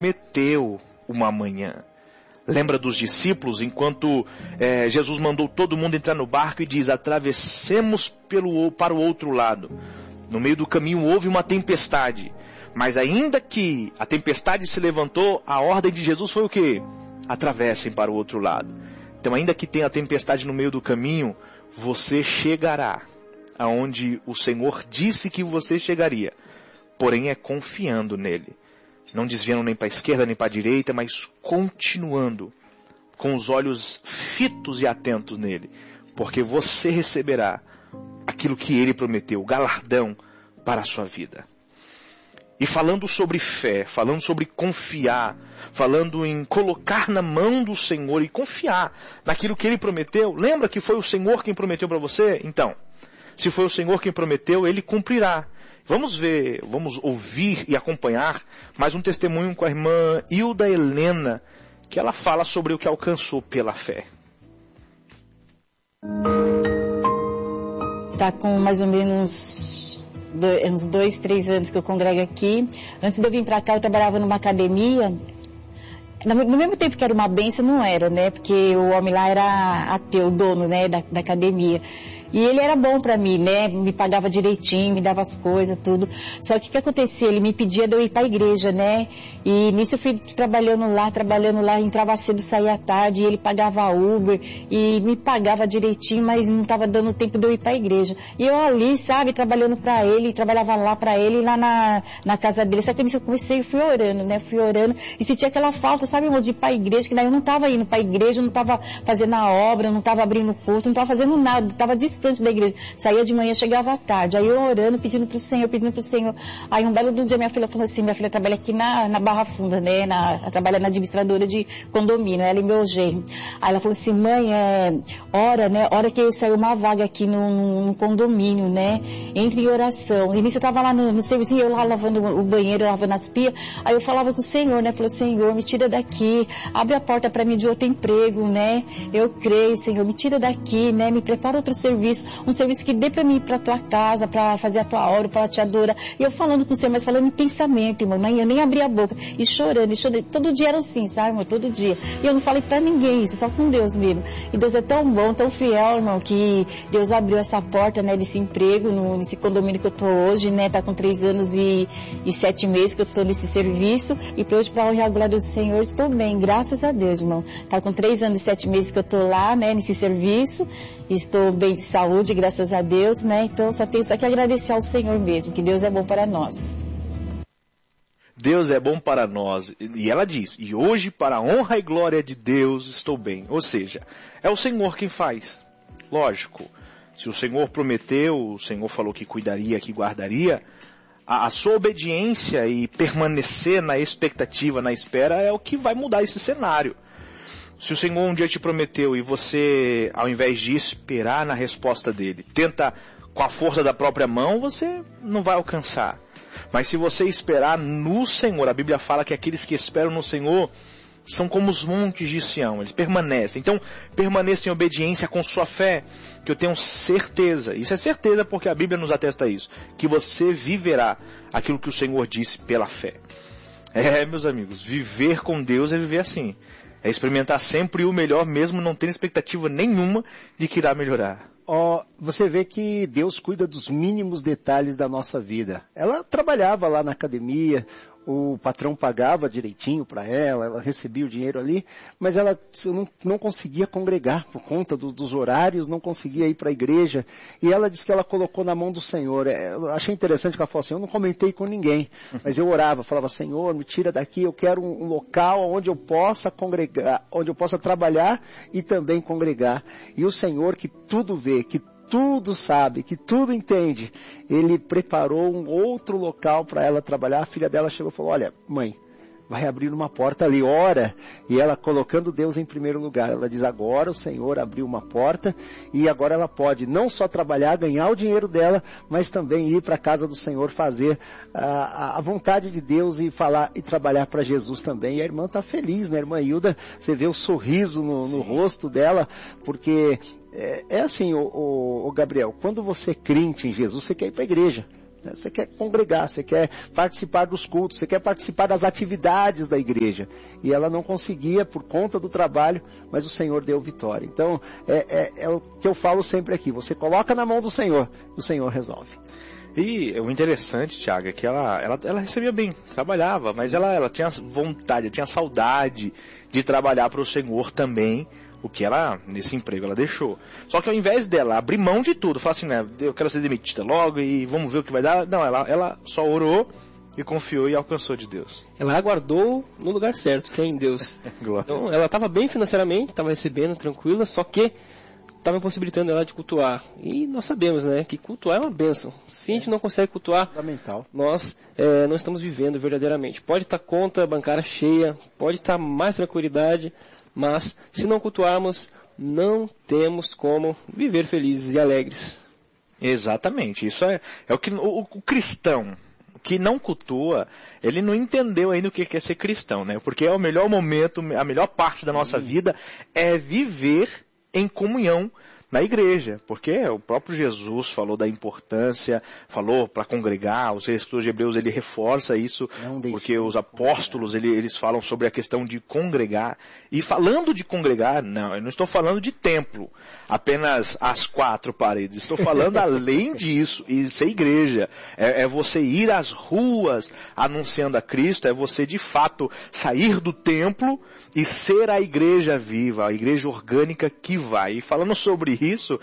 prometeu uma manhã. Lembra dos discípulos, enquanto Jesus mandou todo mundo entrar no barco e diz, atravessemos para o outro lado. No meio do caminho houve uma tempestade, mas ainda que a tempestade se levantou, a ordem de Jesus foi o quê? Atravessem para o outro lado. Então, ainda que tenha a tempestade no meio do caminho, você chegará aonde o Senhor disse que você chegaria. Porém, é confiando nele. Não desviando nem para a esquerda nem para a direita, mas continuando com os olhos fitos e atentos nele. Porque você receberá aquilo que ele prometeu, o galardão para a sua vida. E falando sobre fé, falando sobre confiar, falando em colocar na mão do Senhor e confiar naquilo que ele prometeu. Lembra que foi o Senhor quem prometeu para você? Então, se foi o Senhor quem prometeu, ele cumprirá. Vamos ver, vamos ouvir e acompanhar mais um testemunho com a irmã Hilda Helena, que ela fala sobre o que alcançou pela fé. Está com mais ou menos uns 2, 3 anos que eu congrego aqui. Antes de eu vir para cá, eu trabalhava numa academia. No mesmo tempo que era uma bênção, não era, né? Porque o homem lá era ateu, o dono, né, da academia. E ele era bom pra mim, né? Me pagava direitinho, me dava as coisas, tudo. Só que o que acontecia? Ele me pedia de eu ir pra igreja, né? E nisso eu fui trabalhando lá, entrava cedo, saía tarde, e ele pagava Uber, e me pagava direitinho, mas não tava dando tempo de eu ir pra igreja. E eu ali, sabe, trabalhando pra ele, trabalhava lá pra ele, lá na casa dele. Só que nisso eu comecei e fui orando, né? Fui orando, e sentia aquela falta, sabe, irmão, de ir pra igreja, que daí eu não tava indo pra igreja, eu não tava fazendo a obra, eu não tava abrindo culto, não tava fazendo nada, tava distante da igreja. Saía de manhã, chegava à tarde. Aí eu orando, pedindo pro Senhor. Aí um belo dia minha filha falou assim, minha filha trabalha aqui na Barra Funda, né? Ela trabalha na administradora de condomínio, ela e meu genro. Aí ela falou assim, mãe, hora que saiu uma vaga aqui no condomínio, né? Entre em oração. E nisso eu tava lá no serviço, eu lá lavando o banheiro, lavando as pias. Aí eu falava com o Senhor, né? Falou, Senhor, me tira daqui, abre a porta pra mim de outro emprego, né? Eu creio, Senhor, me tira daqui, né? Me prepara outro serviço, um serviço que dê pra mim ir pra tua casa, pra fazer a tua obra, pra te adorar. E eu falando com o Senhor, mas falando em pensamento, irmão, eu nem abri a boca, e chorando. Todo dia era assim, sabe, irmão, todo dia. E eu não falei pra ninguém isso, só com Deus mesmo. E Deus é tão bom, tão fiel, irmão, que Deus abriu essa porta, né, desse emprego, nesse condomínio que eu tô hoje, né, tá com 3 anos e 7 meses que eu tô nesse serviço, e pra hoje, pra honrar a glória do Senhor, estou bem, graças a Deus, irmão. Tá com 3 anos e 7 meses que eu tô lá, né, nesse serviço, estou bem de saúde, graças a Deus, né? Então só tenho que agradecer ao Senhor mesmo, que Deus é bom para nós. Deus é bom para nós. E ela diz, e hoje para a honra e glória de Deus estou bem. Ou seja, é o Senhor quem faz. Lógico, se o Senhor prometeu, o Senhor falou que cuidaria, que guardaria, a sua obediência e permanecer na expectativa, na espera, é o que vai mudar esse cenário. Se o Senhor um dia te prometeu e você, ao invés de esperar na resposta dele, tenta com a força da própria mão, você não vai alcançar. Mas se você esperar no Senhor, a Bíblia fala que aqueles que esperam no Senhor são como os montes de Sião, eles permanecem. Então, permaneça em obediência com sua fé, que eu tenho certeza, isso é certeza porque a Bíblia nos atesta isso, que você viverá aquilo que o Senhor disse pela fé. Meus amigos, viver com Deus é viver assim. É experimentar sempre o melhor, mesmo não tendo expectativa nenhuma de que irá melhorar. Você vê que Deus cuida dos mínimos detalhes da nossa vida. Ela trabalhava lá na academia, o patrão pagava direitinho para ela recebia o dinheiro ali, mas ela não conseguia congregar por conta dos horários, não conseguia ir para a igreja, e ela disse que ela colocou na mão do Senhor. Eu achei interessante que ela falou assim, eu não comentei com ninguém, mas eu orava, falava, Senhor, me tira daqui, eu quero um local onde eu possa congregar, onde eu possa trabalhar e também congregar. E o Senhor, que tudo vê, que tudo sabe, que tudo entende, ele preparou um outro local para ela trabalhar. A filha dela chegou e falou, olha, mãe, vai abrir uma porta ali, ora. E ela colocando Deus em primeiro lugar, ela diz, agora o Senhor abriu uma porta e agora ela pode não só trabalhar, ganhar o dinheiro dela, mas também ir para a casa do Senhor, fazer a vontade de Deus e falar e trabalhar para Jesus também. E a irmã está feliz, né, irmã Hilda? Você vê o sorriso no rosto dela, porque é assim, o Gabriel, quando você é crente em Jesus, você quer ir para a igreja. Você quer congregar, você quer participar dos cultos, você quer participar das atividades da igreja. E ela não conseguia por conta do trabalho, mas o Senhor deu vitória. Então, é o que eu falo sempre aqui. Você coloca na mão do Senhor, o Senhor resolve. E o interessante, Thiago, é que ela recebia bem, trabalhava, mas ela tinha vontade, tinha saudade de trabalhar para o Senhor também, o que ela, nesse emprego, ela deixou. Só que ao invés dela abrir mão de tudo, falar assim, né, eu quero ser demitida logo e vamos ver o que vai dar, não, ela só orou e confiou e alcançou de Deus. Ela aguardou no lugar certo, que é em Deus. Então, ela estava bem financeiramente, estava recebendo, tranquila, só que estava impossibilitando ela de cultuar. E nós sabemos, né, que cultuar é uma bênção. Se a gente não consegue cultuar, fundamental, nós não estamos vivendo verdadeiramente. Pode estar conta bancária cheia, pode estar mais tranquilidade, mas se não cultuarmos, não temos como viver felizes e alegres. Exatamente. Isso é o que o cristão que não cultua, ele não entendeu ainda o que é ser cristão, né? Porque é o melhor momento, a melhor parte da nossa vida é viver em comunhão na igreja, porque o próprio Jesus falou da importância, falou para congregar, os escritores de Hebreus, ele reforça isso, porque os apóstolos, eles falam sobre a questão de congregar, e falando de congregar, não, eu não estou falando de templo, apenas as 4 paredes, estou falando além disso, e ser igreja, é você ir às ruas anunciando a Cristo, é você de fato sair do templo e ser a igreja viva, a igreja orgânica que vai. E falando sobre isso,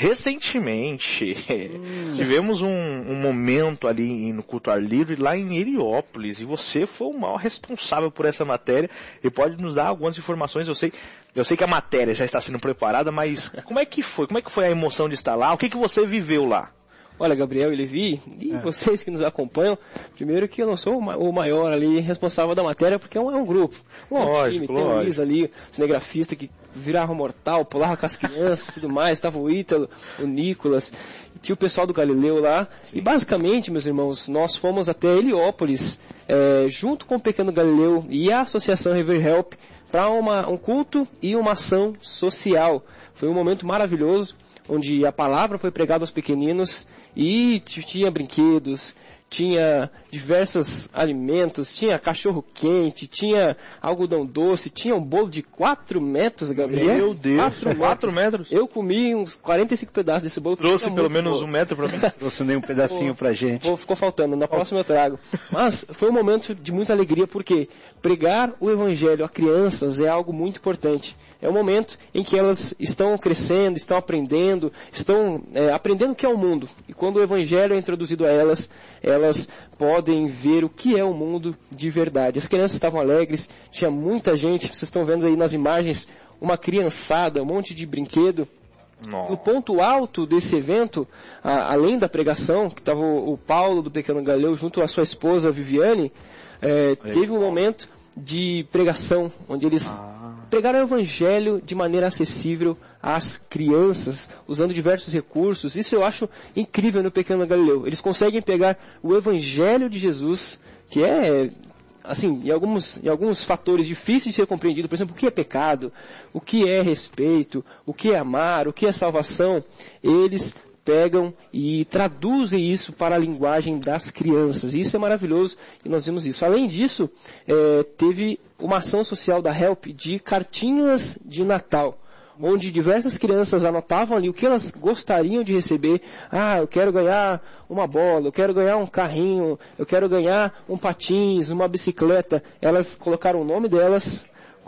recentemente tivemos um momento ali no culto ar livre lá em Heliópolis, e você foi o maior responsável por essa matéria e pode nos dar algumas informações. Eu sei que a matéria já está sendo preparada, mas como é que foi? Como é que foi a emoção de estar lá? O que você viveu lá? Olha, Gabriel e Levi, e vocês que nos acompanham, primeiro que eu não sou o maior ali responsável da matéria, porque é um grupo. Lógico, tem o Luiz ali, o cinegrafista que virava mortal, pulava com as crianças e tudo mais, estava o Ítalo, o Nicolas, tinha o pessoal do Galileu lá. Sim. E basicamente, meus irmãos, nós fomos até Heliópolis, junto com o Pequeno Galileu e a Associação River Help, para um culto e uma ação social. Foi um momento maravilhoso, onde a palavra foi pregada aos pequeninos, e tinha brinquedos, tinha diversos alimentos, tinha cachorro quente, tinha algodão doce, tinha um bolo de 4 metros, Gabriel. Meu Deus, 4 metros? Eu comi uns 45 pedaços desse bolo. Trouxe pelo menos 1 metro para mim? Trouxe nem um pedacinho pra gente. Ficou faltando, na próxima eu trago. Mas foi um momento de muita alegria, porque pregar o evangelho a crianças é algo muito importante. É um momento em que elas estão crescendo, estão aprendendo, aprendendo o que é o mundo. E quando o evangelho é introduzido a elas, elas podem ver o que é o mundo de verdade. As crianças estavam alegres, tinha muita gente, vocês estão vendo aí nas imagens, uma criançada, um monte de brinquedo. No ponto alto desse evento, além da pregação, que estava o Paulo do Pequeno Galileu junto à sua esposa Viviane, teve um momento de pregação, onde eles pregaram o evangelho de maneira acessível às crianças, usando diversos recursos. Isso eu acho incrível no Pequeno Galileu. Eles conseguem pegar o evangelho de Jesus, que é, assim, em alguns fatores difíceis de ser compreendido, por exemplo, o que é pecado, o que é respeito, o que é amar, o que é salvação. Eles pegam e traduzem isso para a linguagem das crianças. E isso é maravilhoso e nós vimos isso. Além disso, teve uma ação social da Help de cartinhas de Natal, onde diversas crianças anotavam ali o que elas gostariam de receber. Eu quero ganhar uma bola, eu quero ganhar um carrinho, eu quero ganhar um patins, uma bicicleta. Elas colocaram o nome delas,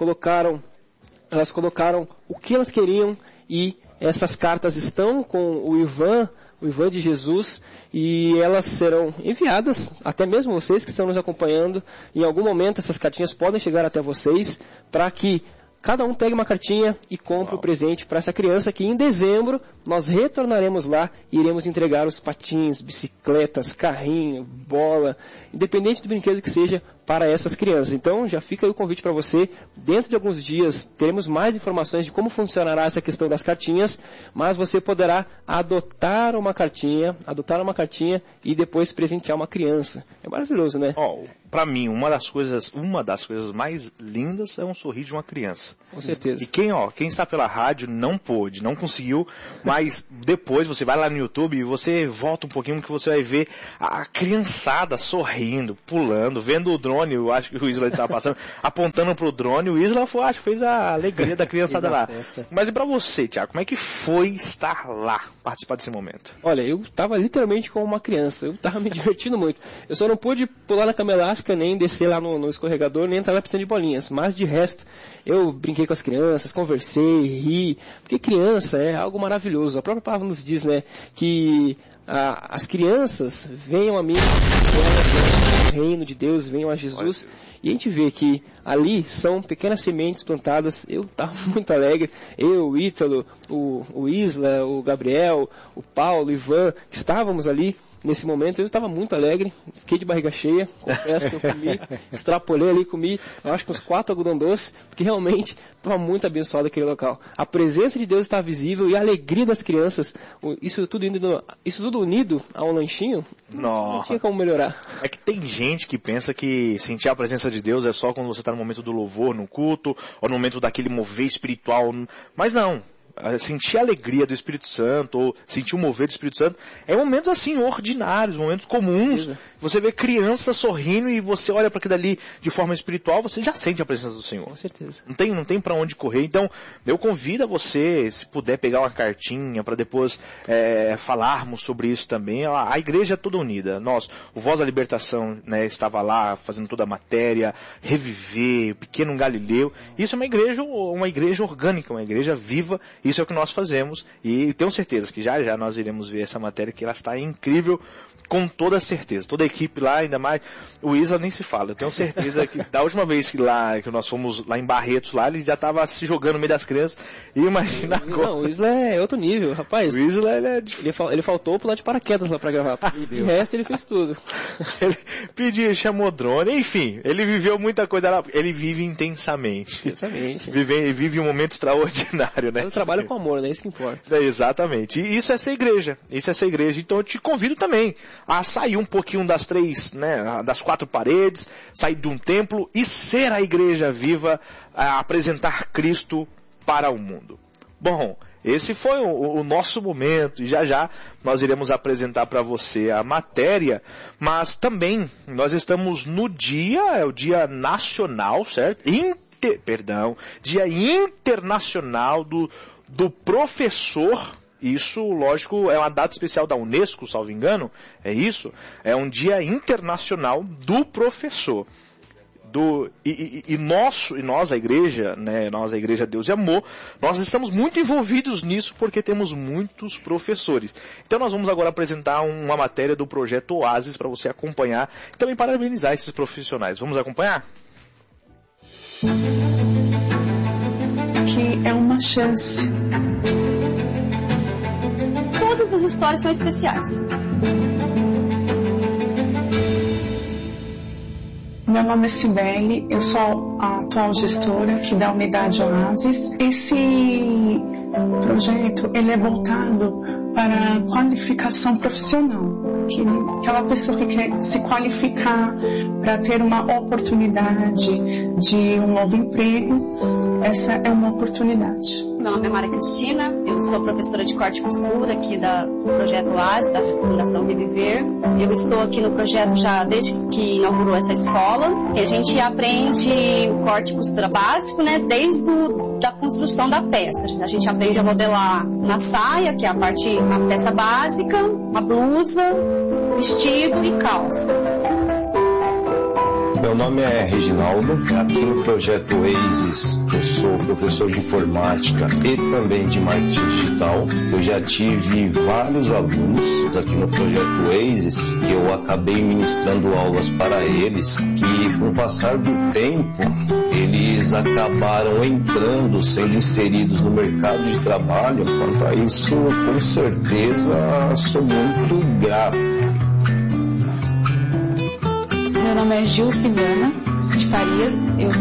elas colocaram o que elas queriam, e essas cartas estão com o Ivan de Jesus, e elas serão enviadas, até mesmo vocês que estão nos acompanhando, em algum momento essas cartinhas podem chegar até vocês, para que cada um pegue uma cartinha e compre o presente para essa criança, que em dezembro nós retornaremos lá e iremos entregar os patins, bicicletas, carrinho, bola, independente do brinquedo que seja, para essas crianças. Então, já fica aí o convite para você. Dentro de alguns dias, teremos mais informações de como funcionará essa questão das cartinhas, mas você poderá adotar uma cartinha e depois presentear uma criança. É maravilhoso, né? Para mim, uma das coisas mais lindas é um sorriso de uma criança. Com certeza. E quem está pela rádio não conseguiu, mas depois você vai lá no YouTube e você volta um pouquinho que você vai ver a criançada sorrindo, pulando, vendo o drone, eu acho que o Isla estava passando, apontando pro drone, o Isla acho que fez a alegria da criançada lá. Mas e para você, Tiago, como é que foi estar lá, participar desse momento? Olha, eu estava literalmente como uma criança, eu estava me divertindo muito. Eu só não pude pular na cama elástica, nem descer lá no escorregador, nem entrar na piscina de bolinhas, mas de resto, eu brinquei com as crianças, conversei, ri, porque criança é algo maravilhoso. A própria palavra nos diz, né, que as crianças venham a mim, o reino de Deus, venham a Jesus, e a gente vê que ali são pequenas sementes plantadas. Eu estava muito alegre, eu, o Ítalo, o Isla, o Gabriel, o Paulo, o Ivan, que estávamos ali nesse momento. Eu estava muito alegre, fiquei de barriga cheia, confesso que eu comi, extrapolei ali, comi, eu acho que uns 4 algodão doce, porque realmente estava muito abençoado aquele local. A presença de Deus estava visível e a alegria das crianças, isso tudo unido a um lanchinho, não tinha como melhorar. É que tem gente que pensa que sentir a presença de Deus é só quando você está no momento do louvor, no culto, ou no momento daquele mover espiritual, mas não. Sentir a alegria do Espírito Santo, ou sentir o mover do Espírito Santo, é momentos assim, ordinários, momentos comuns. Você vê crianças sorrindo e você olha para aquilo ali de forma espiritual, você já sente a presença do Senhor. Com certeza. Não tem para onde correr. Então, eu convido a você, se puder pegar uma cartinha para depois falarmos sobre isso também. A igreja é toda unida. O Voz da Libertação, né, estava lá fazendo toda a matéria, Reviver, Pequeno Galileu. Isso é uma igreja orgânica, uma igreja viva. Isso é o que nós fazemos e tenho certeza que já nós iremos ver essa matéria, que ela está incrível, com toda certeza. Toda a equipe lá, ainda mais o Isla nem se fala. Eu tenho certeza que da última vez que nós fomos lá em Barretos, lá, ele já estava se jogando no meio das crianças. E imagina agora. Não, o Isla é outro nível, rapaz. O Isla, ele faltou pular de paraquedas lá para gravar. E de resto ele fez tudo. Ele chamou drone, enfim, ele viveu muita coisa lá. Ele vive intensamente. Vive um momento extraordinário, né? Eu trabalho com amor, né? Isso que importa. Exatamente. E isso é ser igreja. Então eu te convido também a sair um pouquinho das 4 paredes, sair de um templo e ser a igreja viva, a apresentar Cristo para o mundo. Bom, esse foi o nosso momento e já nós iremos apresentar para você a matéria, mas também nós estamos no o dia nacional, certo? Dia internacional do professor. Isso, lógico, é uma data especial da Unesco, salvo engano, é isso? É um dia internacional do professor. Nós, a igreja, né, nós, a Igreja Deus e Amor, nós estamos muito envolvidos nisso porque temos muitos professores. Então nós vamos agora apresentar uma matéria do projeto Oasis para você acompanhar e também parabenizar esses profissionais. Vamos acompanhar? Que é uma chance. Todas as histórias são especiais. Meu nome é Cibele, eu sou a atual gestora aqui da Unidade Oasis. Esse projeto ele é voltado para a qualificação profissional. Aquela pessoa que quer se qualificar para ter uma oportunidade de um novo emprego, essa é uma oportunidade. Meu nome é Maria Cristina, eu sou professora de corte e costura aqui do Projeto Oasis, da Fundação Reviver. Eu estou aqui no projeto já desde que inaugurou essa escola. E a gente aprende o corte e costura básico, né, desde da construção da peça. A gente aprende a modelar uma saia, que é a peça básica, uma blusa, vestido e calça. Meu nome é Reginaldo, aqui no projeto Oasis eu sou professor de informática e também de marketing digital. Eu já tive vários alunos aqui no projeto Oasis que eu acabei ministrando aulas para eles, que com o passar do tempo eles acabaram entrando, sendo inseridos no mercado de trabalho. Quanto a isso, com certeza sou muito grato. Meu Meu nome é Gilcimana de Farias, eu